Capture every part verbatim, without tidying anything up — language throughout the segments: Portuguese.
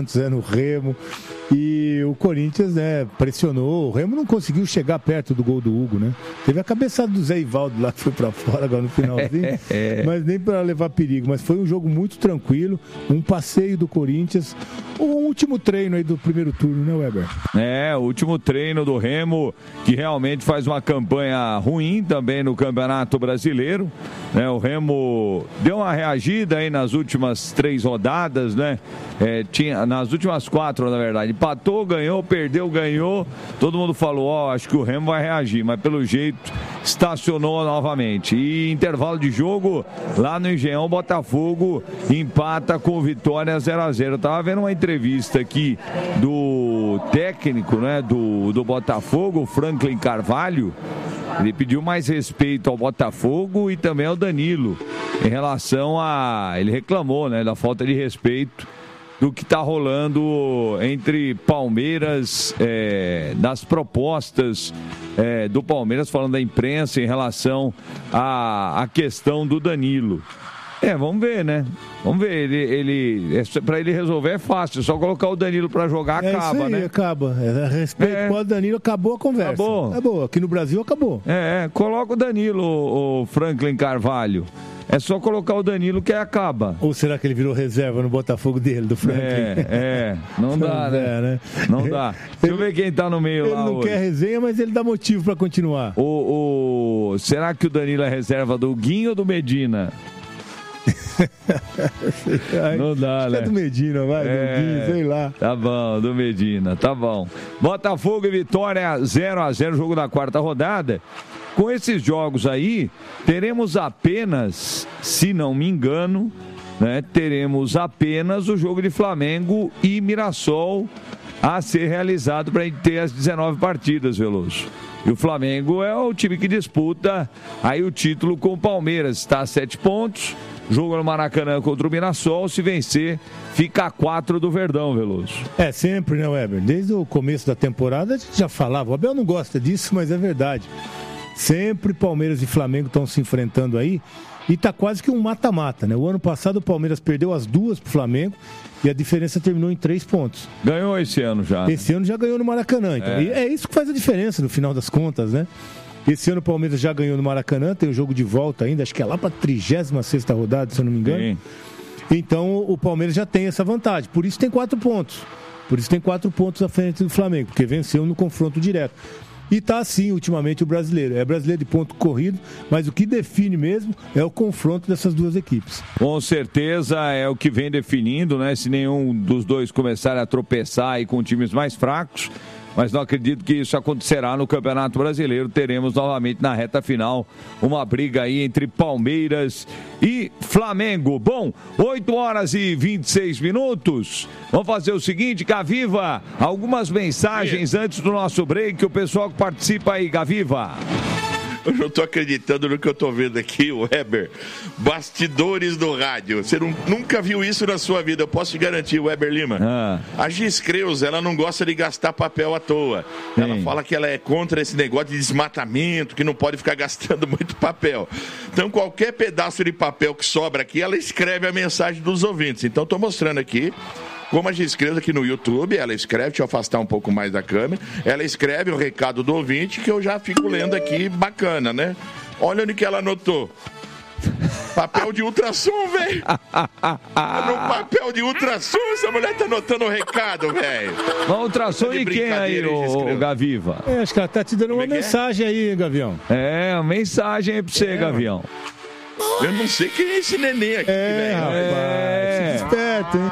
Santos, é no Remo. E o Corinthians, né, pressionou. O Remo não conseguiu chegar perto do gol do Hugo, né? Teve a cabeçada do Zé Ivaldo lá que foi pra fora agora no finalzinho, é. mas nem para levar perigo. Mas foi um jogo muito tranquilo, um passeio do Corinthians. O último treino aí do primeiro turno, né, Weber? É, o último treino do Remo, que realmente faz uma campanha ruim também no Campeonato Brasileiro. Né? O Remo deu uma reagida aí nas últimas três rodadas, né? É, tinha, nas últimas quatro, na verdade. Empatou, ganhou, perdeu, ganhou. Todo mundo falou, ó, oh, acho que o Remo vai reagir, mas pelo jeito estacionou novamente. E intervalo de jogo, lá no Engenhão, Botafogo empata com Vitória zero a zero. Eu tava vendo uma entrevista aqui do técnico, né, do, do Botafogo, Franklin Carvalho. Ele pediu mais respeito ao Botafogo e também ao Danilo, em relação a... Ele reclamou, né, da falta de respeito do que está rolando entre Palmeiras, é, das propostas é, do Palmeiras, falando da imprensa em relação à, à questão do Danilo. É, vamos ver, né? Vamos ver. Ele, ele, é, para ele resolver é fácil, é só colocar o Danilo para jogar, é acaba, isso aí, né? Acaba. É, a respeito é. com o Danilo, acabou a conversa. Acabou. Acabou. Aqui no Brasil, acabou. É, é coloca o Danilo, o, o Franklin Carvalho. É só colocar o Danilo que acaba. Ou será que ele virou reserva no Botafogo dele, do Franklin? É, é. Não dá, né? É, né? Não dá. Deixa eu ver quem tá no meio ele lá Ele não hoje. quer resenha, mas ele dá motivo pra continuar. O, o... Será que o Danilo é reserva do Guinho ou do Medina? Não dá, Acho né? É do Medina, vai, é, do Guinho, sei lá. Tá bom, do Medina, tá bom. Botafogo e Vitória zero a zero, jogo da quarta rodada. Com esses jogos aí, teremos apenas, se não me engano, né, teremos apenas o jogo de Flamengo e Mirassol a ser realizado para a gente ter as dezenove partidas, Veloso. E o Flamengo é o time que disputa aí o título com o Palmeiras. Está a sete pontos, jogo no Maracanã contra o Mirassol. Se vencer, fica a quatro do Verdão, Veloso. É, sempre, né, Weber? Desde o começo da temporada a gente já falava. O Abel não gosta disso, mas é verdade. Sempre Palmeiras e Flamengo estão se enfrentando aí e tá quase que um mata-mata, né? O ano passado o Palmeiras perdeu as duas pro Flamengo e a diferença terminou em três pontos. Ganhou esse ano já. Esse né? ano já ganhou no Maracanã. Então. É. E é isso que faz a diferença no final das contas, né? Esse ano o Palmeiras já ganhou no Maracanã, tem o jogo de volta ainda, acho que é lá pra trigésima sexta rodada, se eu não me engano. Sim. Então o Palmeiras já tem essa vantagem, por isso tem quatro pontos. Por isso tem quatro pontos à frente do Flamengo, porque venceu no confronto direto. E tá assim, ultimamente, o brasileiro. É brasileiro de ponto corrido, mas o que define mesmo é o confronto dessas duas equipes. Com certeza é o que vem definindo, né? Se nenhum dos dois começar a tropeçar aí com times mais fracos. Mas não acredito que isso acontecerá no Campeonato Brasileiro. Teremos novamente na reta final uma briga aí entre Palmeiras e Flamengo. Bom, oito horas e vinte e seis minutos. Vamos fazer o seguinte, Gaviva, algumas mensagens antes do nosso break. O pessoal que participa aí, Gaviva. Eu não estou acreditando no que eu estou vendo aqui, Weber. Bastidores do rádio. Você não, nunca viu isso na sua vida, eu posso te garantir, Weber Lima. Ah. A Giz Creus, ela não gosta de gastar papel à toa. Sim. Ela fala que ela é contra esse negócio de desmatamento, que não pode ficar gastando muito papel. Então, qualquer pedaço de papel que sobra aqui, ela escreve a mensagem dos ouvintes. Então, estou mostrando aqui. Como a Giz Creus aqui no YouTube, ela escreve, deixa eu afastar um pouco mais da câmera, ela escreve o recado do ouvinte que eu já fico lendo aqui, bacana, né? Olha onde que ela anotou. Papel de ultrassom, velho. No papel de ultrassom, essa mulher tá anotando o recado, velho. Mas ultrassom e quem aí, o Gaviva? É, acho que ela tá te dando uma mensagem é? aí, Gavião. É, uma mensagem aí pra você, é, Gavião. Eu não sei quem é esse neném aqui, é, velho. É, esperto, hein?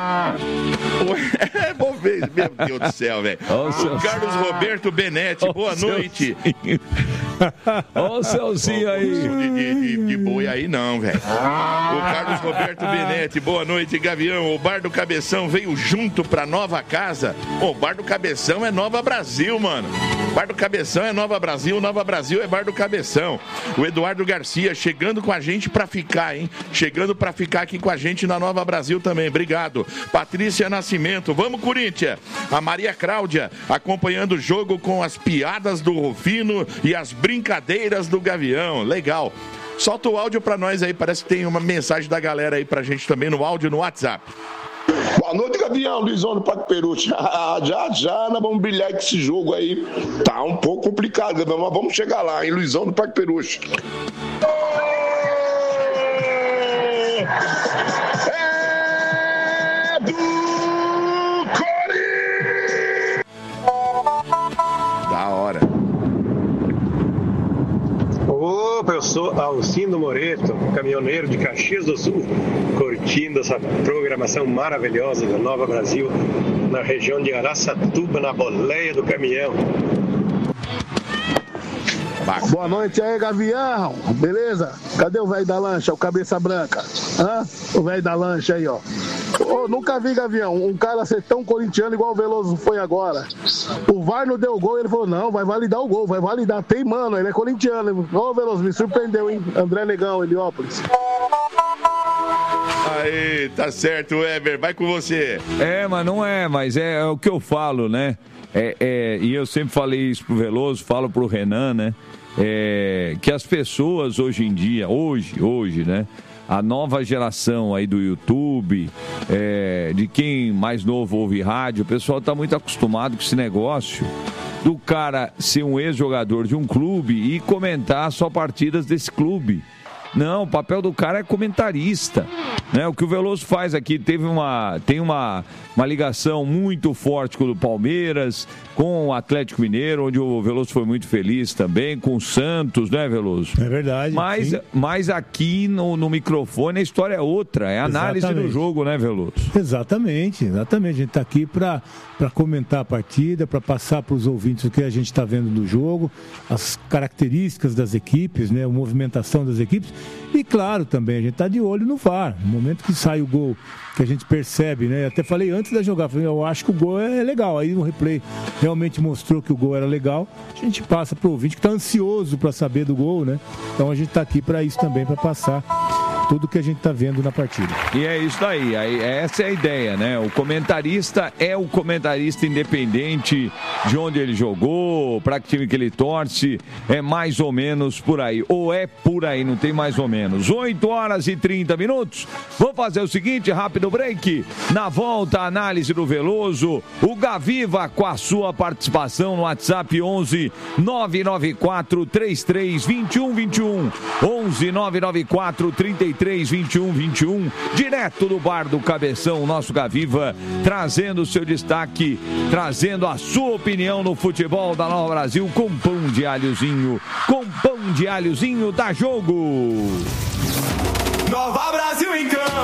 É, bom ver, meu Deus do céu, velho. Oh, o Carlos Roberto Benetti, oh, boa noite. Olha o Celcinho aí. De, de, de, de boi aí não, velho. O Carlos Roberto Benetti, boa noite, Gavião. O Bar do Cabeção veio junto pra nova casa. O Bar do Cabeção é Nova Brasil, mano. Bar do Cabeção é Nova Brasil, Nova Brasil é Bar do Cabeção. O Eduardo Garcia chegando com a gente pra ficar, hein? Chegando pra ficar aqui com a gente na Nova Brasil também. Obrigado. Patrícia Nascimento, vamos Corinthians. A Maria Cláudia acompanhando o jogo com as piadas do Rufino e as brincadeiras do Gavião. Legal. Solta o áudio pra nós aí, parece que tem uma mensagem da galera aí pra gente também no áudio no WhatsApp. Boa noite, Gavião, Luizão do Parque Peruche. Já, já, nós vamos brilhar com esse jogo aí. Tá um pouco complicado, Gavião, mas vamos chegar lá, hein, Luizão do Parque Peruche. É do Corinthians! Da hora. Opa, eu sou Alcindo Moreto, caminhoneiro de Caxias do Sul, curtindo essa programação maravilhosa da Nova Brasil, na região de Araçatuba, na boleia do caminhão. Boa noite aí, Gavião. Beleza? Cadê o velho da lancha, o cabeça branca? Hã? O velho da lancha aí, ó. Ô, nunca vi, Gavião, um cara ser tão corintiano igual o Veloso foi agora. O V A R não deu gol, ele falou, não, vai validar o gol, vai validar. Tem, mano, ele é corintiano. Ô, Veloso, me surpreendeu, hein? André Negão, Heliópolis. Aí, tá certo, Weber, vai com você. É, mas não é, mas é, é o que eu falo, né? É, é, e eu sempre falei isso pro Veloso, falo pro Renan, né? É, que as pessoas hoje em dia, hoje, hoje, né? A nova geração aí do YouTube, é, de quem mais novo ouve rádio, o pessoal tá muito acostumado com esse negócio do cara ser um ex-jogador de um clube e comentar só partidas desse clube. Não, o papel do cara é comentarista, né? O que o Veloso faz aqui, teve uma, tem uma, uma ligação muito forte com o Palmeiras, com o Atlético Mineiro, onde o Veloso foi muito feliz também, com o Santos, né, Veloso? É verdade. Mas, mas aqui no, no microfone a história é outra, é a análise exatamente. Do jogo, né, Veloso? Exatamente, exatamente. A gente está aqui para para comentar a partida, para passar para os ouvintes o que a gente está vendo do jogo, as características das equipes, né, a movimentação das equipes. E claro, também a gente está de olho no V A R. No momento que sai o gol, que a gente percebe, né? Até falei antes da jogar, falei, eu acho que o gol é legal. Aí no replay realmente mostrou que o gol era legal. A gente passa para o ouvinte que está ansioso para saber do gol, né? Então a gente está aqui para isso também, para passar tudo que a gente está vendo na partida. E é isso daí, essa é a ideia, né? O comentarista é o comentarista independente de onde ele jogou, para que time que ele torce, é mais ou menos por aí, ou é por aí, não tem mais ou menos. oito horas e trinta minutos, vamos fazer o seguinte, rápido break, na volta a análise do Veloso, o Gaviva com a sua participação no WhatsApp onze nove nove quatro três três dois um dois um, onze nove nove quatro três três dois um dois um, direto do bar do Cabeção, nosso Gaviva, trazendo o seu destaque, trazendo a sua opinião no futebol da Nova Brasil, com pão de alhozinho, com pão de alhozinho da Jogo. Nova Brasil em campo.